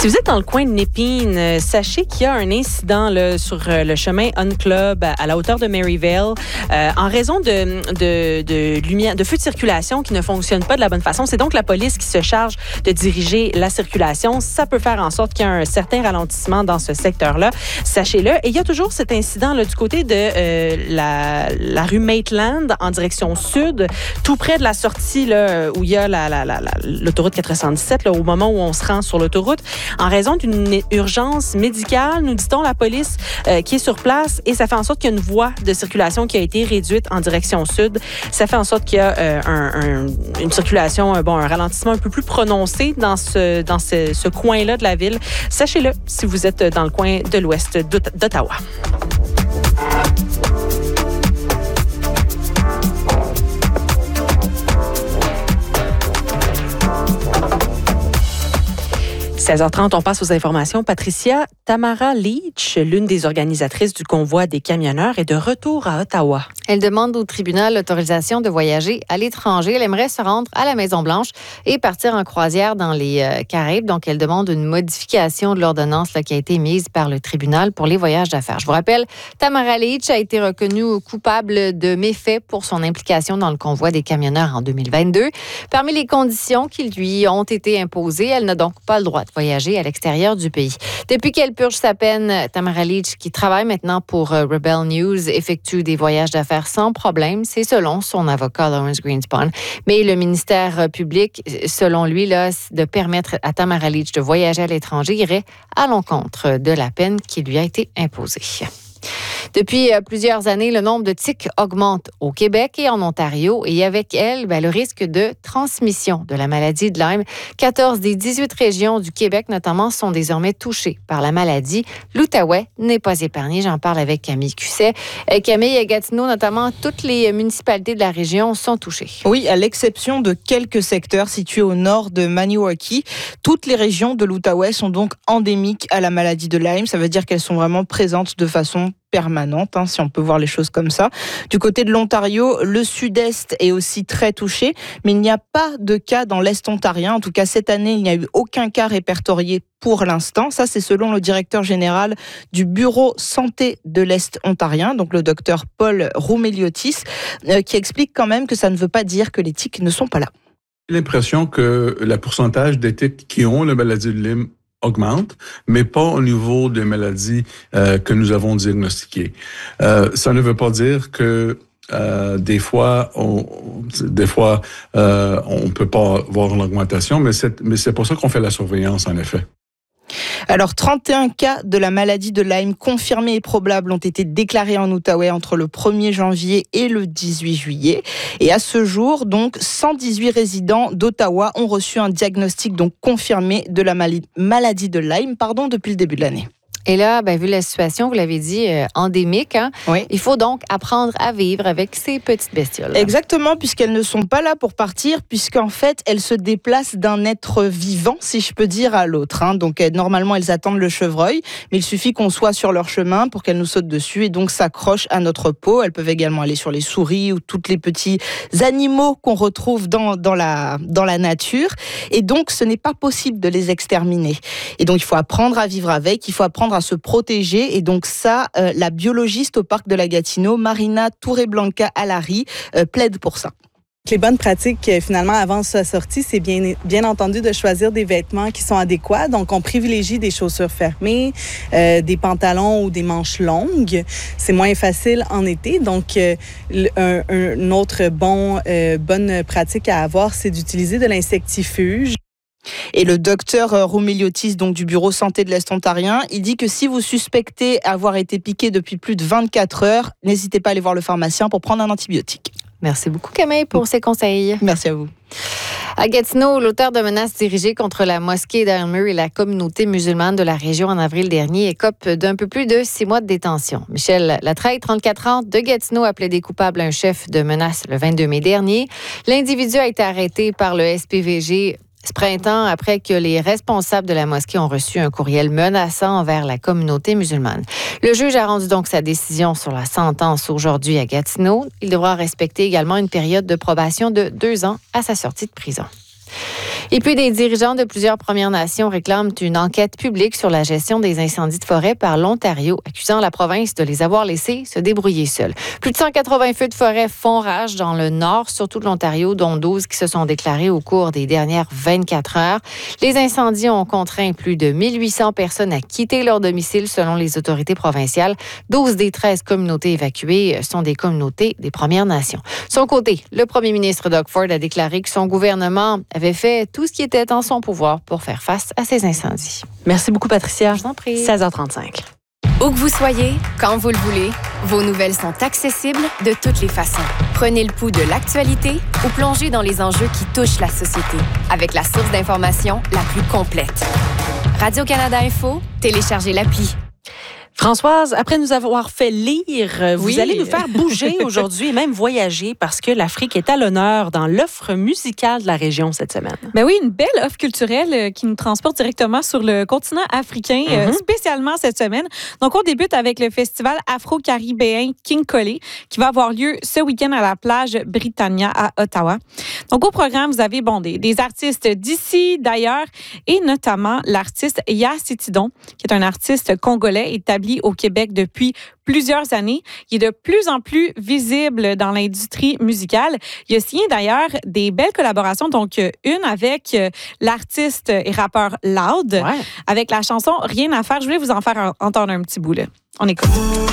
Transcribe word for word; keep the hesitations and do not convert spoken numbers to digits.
Si vous êtes dans le coin de Népine, sachez qu'il y a un incident là, sur le chemin On Club à la hauteur de Maryvale euh, en raison de, de, de, lumière, de feux de circulation qui ne fonctionnent pas de la bonne façon. C'est donc la police qui se charge de diriger la circulation. Ça peut faire en sorte qu'il y a un certain ralentissement dans ce secteur-là. Sachez-le. Et il y a toujours cet incident là, du côté de euh, la, la rue Maitland en direction sud, tout près de la sortie là, où il y a la, la, la, la, l'autoroute quatre cent dix-sept, là, au moment où on se rend sur l'autoroute. En raison d'une urgence médicale, nous dit-on, la police euh, qui est sur place, et ça fait en sorte qu'il y a une voie de circulation qui a été réduite en direction sud. Ça fait en sorte qu'il y a euh, un, un, une circulation, bon, un ralentissement un peu plus prononcé dans ce, dans ce, ce coin-là de la ville. Sachez-le si vous êtes dans le coin de l'ouest d'Ottawa. seize heures trente, on passe aux informations. Patricia, Tamara Leach, l'une des organisatrices du convoi des camionneurs, est de retour à Ottawa. Elle demande au tribunal l'autorisation de voyager à l'étranger. Elle aimerait se rendre à la Maison-Blanche et partir en croisière dans les euh, Caraïbes. Donc, elle demande une modification de l'ordonnance là, qui a été mise par le tribunal pour les voyages d'affaires. Je vous rappelle, Tamara Leach a été reconnue coupable de méfaits pour son implication dans le convoi des camionneurs en deux mille vingt-deux. Parmi les conditions qui lui ont été imposées, elle n'a donc pas le droit de voyager à l'extérieur du pays. Depuis qu'elle purge sa peine, Tamara Leach, qui travaille maintenant pour euh, Rebel News, effectue des voyages d'affaires sans problème. C'est selon son avocat Lawrence Greenspan. Mais le ministère public, selon lui, là, de permettre à Tamara Leach de voyager à l'étranger irait à l'encontre de la peine qui lui a été imposée. Depuis plusieurs années, le nombre de tiques augmente au Québec et en Ontario, et avec elle, ben, le risque de transmission de la maladie de Lyme. quatorze des dix-huit régions du Québec, notamment, sont désormais touchées par la maladie. L'Outaouais n'est pas épargné. J'en parle avec Camille Cusset. Euh, Camille, à Gatineau, notamment, toutes les municipalités de la région sont touchées. Oui, à l'exception de quelques secteurs situés au nord de Maniwaki. Toutes les régions de l'Outaouais sont donc endémiques à la maladie de Lyme. Ça veut dire qu'elles sont vraiment présentes de façon permanente, hein, si on peut voir les choses comme ça. Du côté de l'Ontario, le sud-est est aussi très touché, mais il n'y a pas de cas dans l'est ontarien. En tout cas, cette année, il n'y a eu aucun cas répertorié pour l'instant. Ça, c'est selon le directeur général du Bureau Santé de l'Est ontarien, donc le docteur Paul Roumeliotis, euh, qui explique quand même que ça ne veut pas dire que les tiques ne sont pas là. J'ai l'impression que le pourcentage des tiques qui ont la maladie de Lyme augmente, mais pas au niveau des maladies euh, que nous avons diagnostiquées. Euh, ça ne veut pas dire que euh, des fois, on, des fois, euh, on peut pas voir l'augmentation, mais c'est, mais c'est pour ça qu'on fait la surveillance, en effet. Alors, trente et un cas de la maladie de Lyme confirmés et probables ont été déclarés en Outaouais entre le premier janvier et le dix-huit juillet. Et à ce jour, donc, cent dix-huit résidents d'Ottawa ont reçu un diagnostic donc confirmé de la maladie de Lyme, pardon, depuis le début de l'année. Et là, ben, vu la situation, vous l'avez dit, euh, endémique, hein, oui. Il faut donc apprendre à vivre avec ces petites bestioles. Exactement, puisqu'elles ne sont pas là pour partir, puisqu'en fait, elles se déplacent d'un être vivant, si je peux dire, à l'autre. Hein. Donc, elles, normalement, elles attendent le chevreuil, mais il suffit qu'on soit sur leur chemin pour qu'elles nous sautent dessus et donc s'accrochent à notre peau. Elles peuvent également aller sur les souris ou tous les petits animaux qu'on retrouve dans, dans, la, dans la nature. Et donc, ce n'est pas possible de les exterminer. Et donc, il faut apprendre à vivre avec, il faut apprendre à se protéger. Et donc ça, euh, la biologiste au parc de la Gatineau, Marina Toureblanca-Alari, euh, plaide pour ça. Les bonnes pratiques, finalement, avant sa sortie, c'est bien, bien entendu de choisir des vêtements qui sont adéquats. Donc, on privilégie des chaussures fermées, euh, des pantalons ou des manches longues. C'est moins facile en été. Donc, euh, un, un autre bon, euh, bonne pratique à avoir, c'est d'utiliser de l'insectifuge. Et le docteur Roumeliotis, donc du Bureau Santé de l'Est ontarien, il dit que si vous suspectez avoir été piqué depuis plus de vingt-quatre heures, n'hésitez pas à aller voir le pharmacien pour prendre un antibiotique. Merci beaucoup, Camille, pour ces conseils. Merci à vous. À Gatineau, l'auteur de menaces dirigées contre la mosquée d'Aylmer et la communauté musulmane de la région en avril dernier écope d'un peu plus de six mois de détention. Michel Latreille, trente-quatre ans, de Gatineau, a plaidé coupable à un chef de menace le vingt-deux mai dernier. L'individu a été arrêté par le S P V G ce printemps après que les responsables de la mosquée ont reçu un courriel menaçant envers la communauté musulmane. Le juge a rendu donc sa décision sur la sentence aujourd'hui à Gatineau. Il devra respecter également une période de probation de deux ans à sa sortie de prison. Et puis, des dirigeants de plusieurs Premières Nations réclament une enquête publique sur la gestion des incendies de forêt par l'Ontario, accusant la province de les avoir laissés se débrouiller seuls. Plus de cent quatre-vingts feux de forêt font rage dans le nord, surtout de l'Ontario, dont douze qui se sont déclarés au cours des dernières vingt-quatre heures. Les incendies ont contraint plus de mille huit cents personnes à quitter leur domicile, selon les autorités provinciales. douze des treize communautés évacuées sont des communautés des Premières Nations. De son côté, le premier ministre Doug Ford a déclaré que son gouvernement avait fait tout ce qui était en son pouvoir pour faire face à ces incendies. Merci beaucoup, Patricia. Je vous en prie. seize heures trente-cinq. Où que vous soyez, quand vous le voulez, vos nouvelles sont accessibles de toutes les façons. Prenez le pouls de l'actualité ou plongez dans les enjeux qui touchent la société avec la source d'information la plus complète. Radio-Canada Info, téléchargez l'appli. Françoise, après nous avoir fait lire, vous Oui. allez nous faire bouger aujourd'hui et même voyager parce que l'Afrique est à l'honneur dans l'offre musicale de la région cette semaine. Ben oui, une belle offre culturelle euh, qui nous transporte directement sur le continent africain, euh, Mhm. spécialement cette semaine. Donc, on débute avec le festival afro-caribéen King Colé qui va avoir lieu ce week-end à la plage Britannia à Ottawa. Donc, au programme, vous avez bon, des, des artistes d'ici, d'ailleurs, et notamment l'artiste Ya Citidon, qui est un artiste congolais établi au Québec depuis plusieurs années. Il est de plus en plus visible dans l'industrie musicale. Il a signé d'ailleurs des belles collaborations, donc une avec l'artiste et rappeur Loud, Ouais. avec la chanson Rien à faire. Je voulais vous en faire entendre un petit bout là. On écoute.